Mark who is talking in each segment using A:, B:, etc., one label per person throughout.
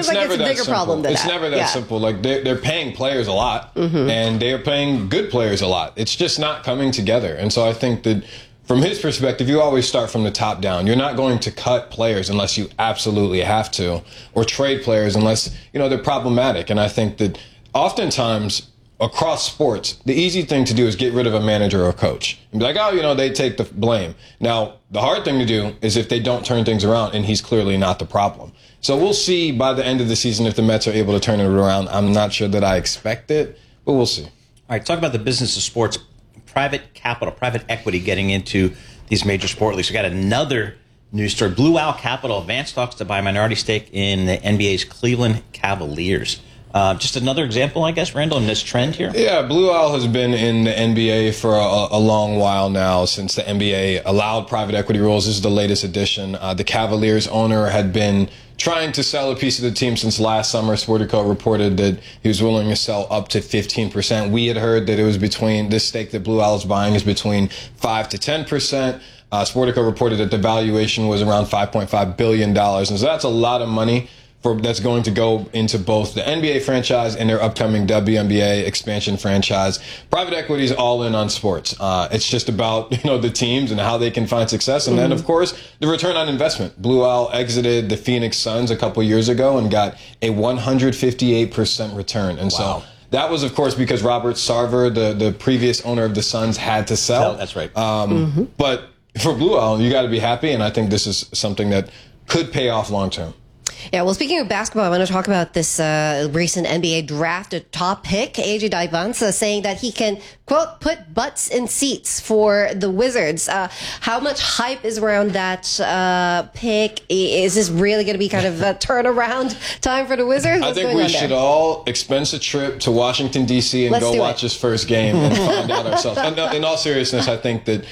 A: seems like it's a bigger problem than that.
B: It's never that simple. Like they're paying players a lot, and they are paying good players a lot. It's just not coming together. And so I think that from his perspective, you always start from the top down. You're not going to cut players unless you absolutely have to, or trade players unless, they're problematic. And I think that oftentimes across sports, the easy thing to do is get rid of a manager or a coach and be like, they take the blame. Now, the hard thing to do is if they don't turn things around, and he's clearly not the problem. So we'll see by the end of the season if the Mets are able to turn it around. I'm not sure that I expect it, but we'll see.
C: All right, talk about the business of sports. Private capital, private equity getting into these major sport leagues. We got another news story. Blue Owl Capital advanced talks to buy a minority stake in the NBA's Cleveland Cavaliers. Just another example, I guess, Randall, in this trend here?
B: Yeah, Blue Owl has been in the NBA for a long while now, since the NBA allowed private equity rules. This is the latest edition. The Cavaliers owner had been trying to sell a piece of the team since last summer. Sportico reported that he was willing to sell up to 15%. We had heard that it was between, this stake that Blue Owl is buying is between 5 to 10%. Sportico reported that the valuation was around $5.5 billion. And so that's a lot of money that's going to go into both the NBA franchise and their upcoming WNBA expansion franchise. Private equity is all in on sports. It's just about, the teams and how they can find success. And then, of course, the return on investment. Blue Owl exited the Phoenix Suns a couple years ago and got a 158% return. And so that was, of course, because Robert Sarver, the previous owner of the Suns, had to sell.
C: That's right.
B: But for Blue Owl, you got to be happy. And I think this is something that could pay off long term.
A: Yeah, well, speaking of basketball, I want to talk about this recent NBA draft. A top pick, AJ Dybantsa, saying that he can, quote, put butts in seats for the Wizards. How much hype is around that pick? Is this really going to be kind of a turnaround time for the Wizards?
B: I think we should all expense a trip to Washington, D.C. and go watch his first game and find out ourselves. And in all seriousness, I think that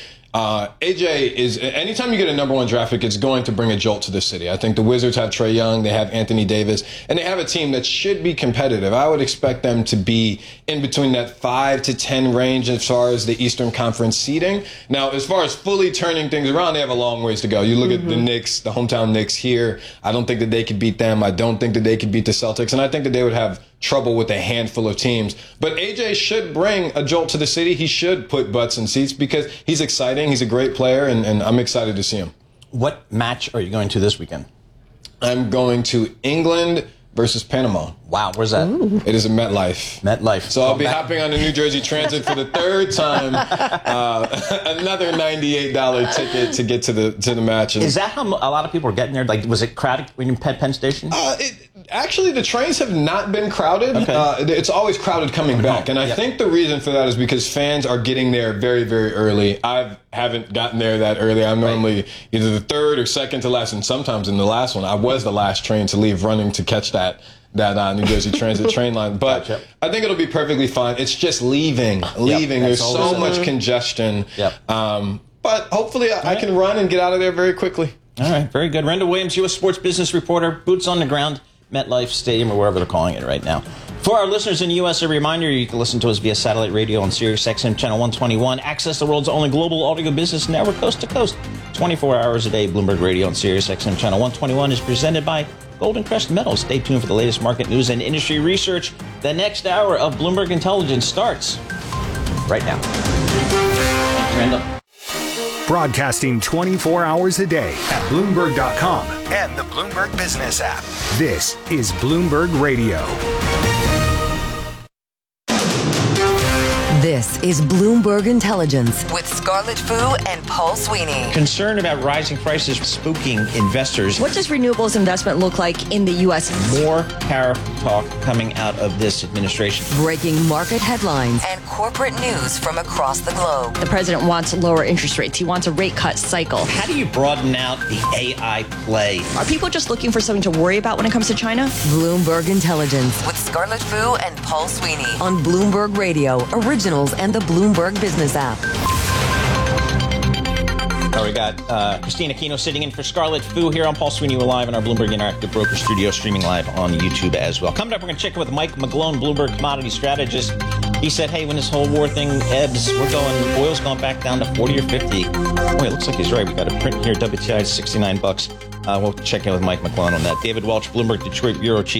B: AJ is, anytime you get a number one draft pick, it's going to bring a jolt to the city. I think the Wizards have Trae Young, they have Anthony Davis, and they have a team that should be competitive. I would expect them to be in between that 5 to 10 range as far as the Eastern Conference seeding. Now, as far as fully turning things around, they have a long ways to go. You look at the Knicks, the hometown Knicks here. I don't think that they could beat them. I don't think that they could beat the Celtics, and I think that they would have trouble with a handful of teams. But AJ should bring a jolt to the city. He should put butts in seats because he's exciting. He's a great player, and I'm excited to see him.
C: What match are you going to this weekend?
B: I'm going to England versus Panama.
C: Wow, where's that?
A: Ooh.
B: It is in MetLife.
C: MetLife.
B: So I'll be hopping on the New Jersey Transit for the third time. Another $98 ticket to get to the match. And
C: is that how a lot of people are getting there? Like, was it crowded when you Penn Station?
B: Actually, the trains have not been crowded.
C: Okay.
B: It's always crowded coming back. And I think the reason for that is because fans are getting there very, very early. I haven't gotten there that early. I'm normally either the third or second to last, and sometimes in the last one. I was the last train to leave running to catch that New Jersey Transit train line. But I think it'll be perfectly fine. It's just leaving. There's so much congestion. But hopefully I can run and get out of there very quickly.
C: All right, very good. Randall Williams, U.S. sports business reporter, boots on the ground, MetLife Stadium, or wherever they're calling it right now. For our listeners in the U.S., a reminder, you can listen to us via satellite radio on Sirius XM Channel 121. Access the world's only global audio business network, coast to coast, 24 hours a day. Bloomberg Radio on Sirius XM Channel 121 is presented by Golden Crest Metals. Stay tuned for the latest market news and industry research. The next hour of Bloomberg Intelligence starts right now. Thank you, Randall.
D: Broadcasting 24 hours a day at Bloomberg.com and the Bloomberg Business app. This is Bloomberg Radio.
E: This is Bloomberg Intelligence with Scarlett Fu and Paul Sweeney.
C: Concern about rising prices spooking investors.
F: What does renewables investment look like in the U.S.?
C: More tariff talk coming out of this administration.
E: Breaking market headlines and corporate news from across the globe.
F: The president wants lower interest rates. He wants a rate cut cycle.
C: How do you broaden out the AI play?
F: Are people just looking for something to worry about when it comes to China?
E: Bloomberg Intelligence with Scarlett Fu and Paul Sweeney on Bloomberg Radio, Originals, and the Bloomberg Business app.
C: We got Christina Aquino sitting in for Scarlett Fu here on Paul Sweeney. We're live in our Bloomberg Interactive Broker Studio, streaming live on YouTube as well. Coming up, we're going to check in with Mike McGlone, Bloomberg commodity strategist. He said, hey, when this whole war thing ebbs, oil's going back down to 40 or 50. Boy, it looks like he's right. We got a print here, WTI is $69. We'll check in with Mike McGlone on that. David Welch, Bloomberg Detroit Bureau Chief.